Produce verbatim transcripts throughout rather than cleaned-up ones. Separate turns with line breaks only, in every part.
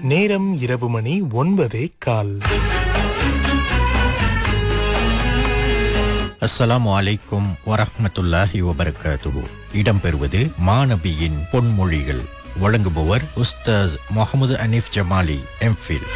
நேரம் இரவு மணி ஒன்பதே கால்.
அஸ்ஸலாமு அலைக்கும் வரஹ்மத்துல்லாஹி வபரகாத்துஹு. இடம்பெறுவது மாநபியின் பொன்மொழிகள். வழங்குபவர் உஸ்தாஸ் முகமது அனீஃப் ஜமாலி, எம்ஃபில்.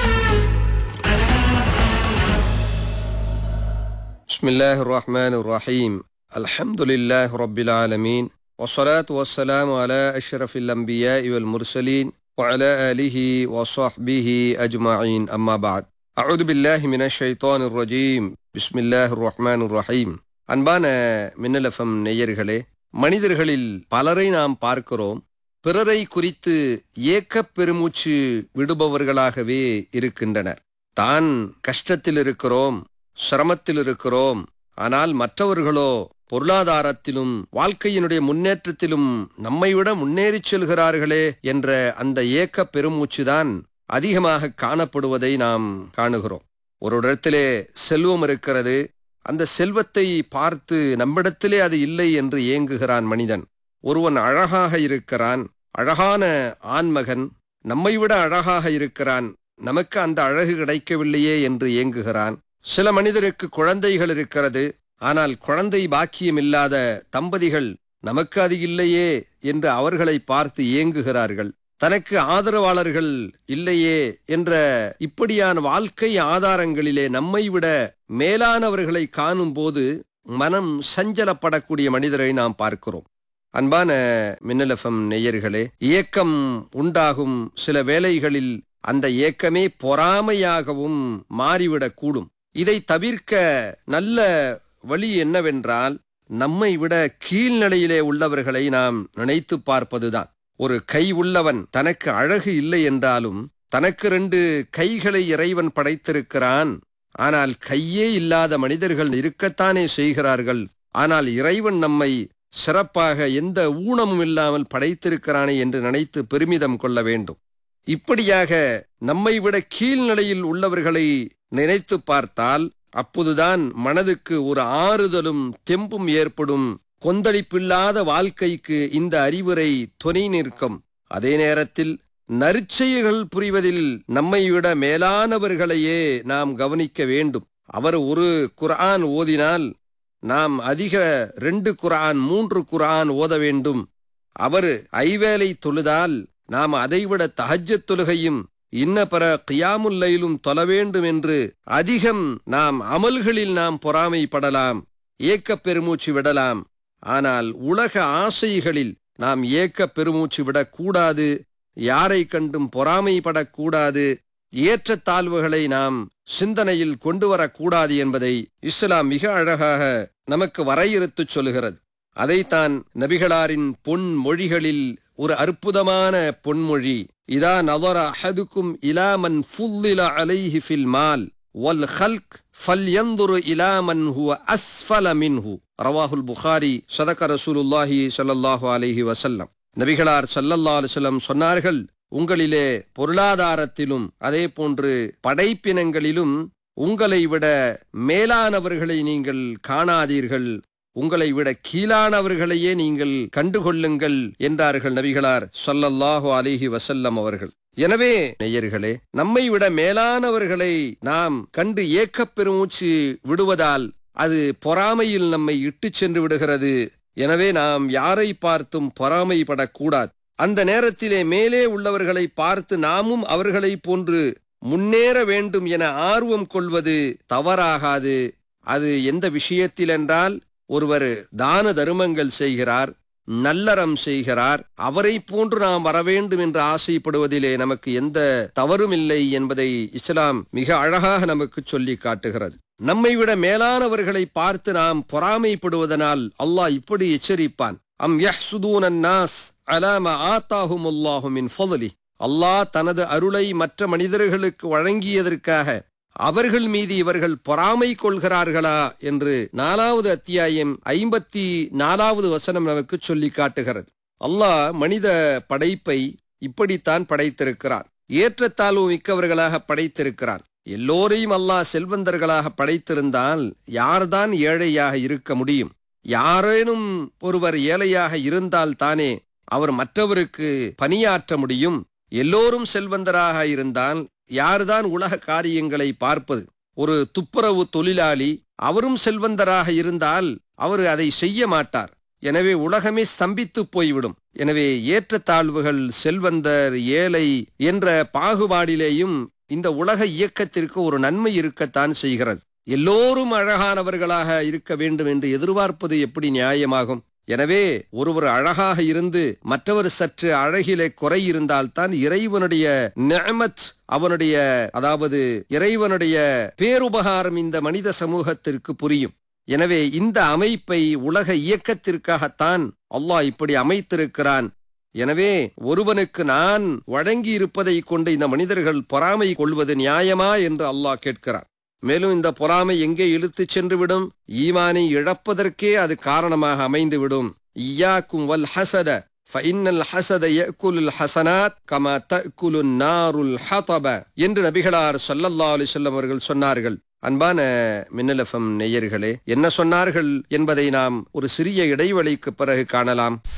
பிஸ்மில்லாஹிர் ரஹ்மானிர் ரஹீம். அல்ஹம்துலில்லாஹி ரப்பில் ஆலமீன். வஸ்ஸலாத்து வஸ்ஸலாமு அலா அஷ்ரஃபில் அன்பியாஇ வல் முர்சலீன் வ அலா ஆலிஹி வ ஸஹ்பிஹி அஜ்மஈன். அம்மா பஅத். அஊது பில்லாஹி மினஷ் ஷைத்தானிர் ரஜீம். பிஸ்மில்லாஹிர் ரஹ்மானிர் ரஹீம். அன்பான மின்னல் எஃப்எம் நேயர்களே, மனிதர்களில் பலரை நாம் பார்க்கிறோம், பிறரை குறித்து ஏக்கப் பெருமூச்சு விடுபவர்களாகவே இருக்கின்றனர். தான் கஷ்டத்தில் இருக்கிறோம், சிரமத்தில் இருக்கிறோம், ஆனால் மற்றவர்களோ பொருளாதாரத்திலும் வாழ்க்கையினுடைய முன்னேற்றத்திலும் நம்மை விட முன்னேறிச் செல்கிறார்களே என்ற அந்த ஏக்க பெருமூச்சுதான் அதிகமாக காணப்படுவதை நாம் காணுகிறோம். ஒரு இடத்திலே செல்வம் இருக்கிறது, அந்த செல்வத்தை பார்த்து நம்மிடத்திலே அது இல்லை என்று ஏங்குகிறான் மனிதன். ஒருவன் அழகாக இருக்கிறான், அழகான ஆண்மகன், நம்மை விட அழகாக இருக்கிறான், நமக்கு அந்த அழகு கிடைக்கவில்லையே என்று ஏங்குகிறான். சில மனிதருக்கு குழந்தைகள் இருக்கிறது, ஆனால் குழந்தை பாக்கியம் இல்லாத தம்பதிகள் நமக்கு அது இல்லையே என்று அவர்களை பார்த்து ஏங்குகிறார்கள். தனக்கு ஆதரவாளர்கள் இல்லையே என்ற இப்படியான வாழ்க்கை ஆதாரங்களிலே நம்மை விட மேலானவர்களை காணும் போது மனம் சஞ்சலப்படக்கூடிய மனிதரை நாம் பார்க்கிறோம். அன்பான மின்னல் எஃப்எம் நேயர்களே, ஏக்கம் உண்டாகும் சில வேளைகளில் அந்த ஏக்கமே பொறாமையாகவும் மாறிவிடக்கூடும். இதை தவிர்க்க நல்ல வழி என்னவென்றால், நம்மை விட கீழ்நிலையிலே உள்ளவர்களை நாம் நினைத்து பார்ப்பதுதான். ஒரு கை உள்ளவன் தனக்கு அழகு இல்லை என்றாலும் தனக்கு ரெண்டு கைகளை இறைவன் படைத்திருக்கிறான். ஆனால் கையே இல்லாத மனிதர்கள் இருக்கத்தானே செய்கிறார்கள். ஆனால் இறைவன் நம்மை சிறப்பாக எந்த ஊனமும் இல்லாமல் படைத்திருக்கிறானே என்று நினைத்து பெருமிதம் கொள்ள வேண்டும். இப்படியாக நம்மை விட கீழ்நிலையில் உள்ளவர்களை நினைத்து பார்த்தால் அப்போதுதான் மனதுக்கு ஒரு ஆறுதலும் தெம்பும் ஏற்படும். கொந்தளிப்பில்லாத வாழ்க்கைக்கு இந்த அறிவுரை துணை நிற்கும். அதே நேரத்தில் நற்செயல்கள் புரிவதில் நம்மை விட மேலானவர்களையே நாம் கவனிக்க வேண்டும். அவர் ஒரு குர்ஆன் ஓதினால் நாம் அதிக ரெண்டு குர்ஆன் மூன்று குர்ஆன் ஓத வேண்டும். அவர் ஐவேளை தொழுதால் நாம் அதைவிட தஹஜ்ஜத் தொழுகையும் இன்ன பிற கியாமுல் லைலும் தொழ வேண்டும் என்று அதிகம் நாம் அமல்களில் நாம் பொறாமைப்படலாம், ஏக்க பெருமூச்சு விடலாம். ஆனால் உலக ஆசைகளில் நாம் ஏக்க பெருமூச்சு விடக்கூடாது, யாரை கண்டும் பொறாமைப்படக்கூடாது, ஏற்றத்தாழ்வுகளை நாம் சிந்தனையில் கொண்டு வரக்கூடாது என்பதை இஸ்லாம் மிக அழகாக நமக்கு வரையறுத்துச் சொல்கிறது. அதைத்தான் நபிகளாரின் பொன் மொழிகளில் ஒரு அற்புதமான பொன்மொழி, இதா நதர அஹதுக்கும் இலா மன் ஃபுல்லில அலைஹி ஃபில் மால் வல் ஹல்க் ஃபல்யன்துரு இலா மன் ஹுவ அஸ்ஃபல மின்ஹு. ரவாஹுல் புகாரி. ஸதக ரசூலுல்லாஹி ஸல்லல்லாஹு அலைஹி வஸல்லம். நபிகளார் ஸல்லல்லாஹு அலைஹி வஸல்லம் சொன்னார்கள், உங்களிலே பொருளாதாரத்திலும் அதே போன்று படைப்பினங்களிலும் உங்களை விட மேலானவர்களை நீங்கள் காணாதீர்கள், உங்களை விட கீழானவர்களையே நீங்கள் கண்டுகொள்ளுங்கள் என்றார்கள் நபிகளார் ஸல்லல்லாஹு அலைஹி வஸல்லம் அவர்கள். எனவே நேயர்களே, நம்மை விட மேலானவர்களை நாம் கண்டு ஏக்கப் பெருமூச்சு விடுவதால் அது பொறாமையில் நம்மை இட்டு சென்று விடுகிறது. எனவே நாம் யாரை பார்த்தும் பொறாமைப்படக்கூடாது. அந்த நேரத்திலே மேலே உள்ளவர்களை பார்த்து நாமும் அவர்களை போன்று முன்னேற வேண்டும் என ஆர்வம் கொள்வது தவறாகாது. அது எந்த விஷயத்தில் என்றால், ஒருவர் தான தருமங்கள் செய்கிறார், நல்லறம் செய்கிறார், அவரை போன்று நாம் வர வேண்டும் என்று ஆசைப்படுவதிலே நமக்கு எந்த தவறும் இல்லை என்பதை இஸ்லாம் மிக அழகாக நமக்கு சொல்லி காட்டுகிறது. நம்மை விட மேலானவர்களை பார்த்து நாம் பொறாமைப்படுவதனால் அல்லாஹ் இப்படி எச்சரிப்பான், அம் யஹ்சுதூனன் நாஸ் அலா மா ஆதாஹுமுல்லாஹு மின் ஃபضலி. அல்லாஹ் தனது அருளை மற்ற மனிதர்களுக்கு வழங்கியதற்காக அவர்கள் மீது இவர்கள் பொறாமை கொள்கிறார்களா என்று நாலாவது அத்தியாயம் ஐம்பத்தி நாலாவது வசனம் நமக்கு சொல்லி காட்டுகிறது. அல்லாஹ் மனித படைப்பை இப்படித்தான் படைத்திருக்கிறான். ஏற்றத்தாழ்வு மிக்கவர்களாக படைத்திருக்கிறான். எல்லோரையும் அல்லாஹ் செல்வந்தர்களாக படைத்திருந்தால் யார்தான் ஏழையாக இருக்க முடியும்? யாரேனும் ஒருவர் ஏழையாக இருந்தால் தானே அவர் மற்றவருக்கு பணியாற்ற முடியும். எல்லோரும் செல்வந்தராக இருந்தால் யாருதான் உலக காரியங்களை பார்ப்பது? ஒரு துப்புரவு தொழிலாளி அவரும் செல்வந்தராக இருந்தால் அவர் அதை செய்ய மாட்டார். எனவே உலகமே ஸ்தம்பித்து போய்விடும். எனவே ஏற்றத்தாழ்வுகள், செல்வந்தர் ஏழை என்ற பாகுபாடிலேயும் இந்த உலக இயக்கத்திற்கு ஒரு நன்மை இருக்கத்தான் செய்கிறது. எல்லோரும் அழகானவர்களாக இருக்க வேண்டும் என்று எதிர்பார்ப்பது எப்படி நியாயமாகும்? எனவே ஒருவர் அழகாக இருந்து மற்றவர் சற்று அழகிலே குறை இருந்தால்தான் இறைவனுடைய நிஅமத், அவனுடைய அதாவது இறைவனுடைய பேருபகாரம் இந்த மனித சமூகத்திற்கு புரியும். எனவே இந்த அமைப்பை உலக இயக்கத்திற்காகத்தான் அல்லாஹ் இப்படி அமைத்திருக்கிறான். எனவே ஒருவனுக்கு நான் வழங்கி இருப்பதை கொண்டு இந்த மனிதர்கள் பொறாமை கொள்வது நியாயமா என்று அல்லாஹ் கேட்கிறான். மேலும் இந்த பொறாமை எங்கே இழுத்துச் சென்றுவிடும்? ஈமானை இழப்பதற்கே அது காரணமாக அமைந்துவிடும். இய்யாக்கும் வல் ஹஸத ஃபஇன்னல் ஹஸத யஅகுலுல் ஹஸனாத் கமா தஅகுலுன் நாருல் ஹதப என்று நபிகளார் ஸல்லல்லாஹு அலைஹி வஸல்லம் அவர்கள் சொன்னார்கள். அன்பான மின்னல் எஃப்எம் நேயர்களே, என்ன சொன்னார்கள் என்பதை நாம் ஒரு சிறிய இடைவெளிக்கு பிறகு காணலாம்.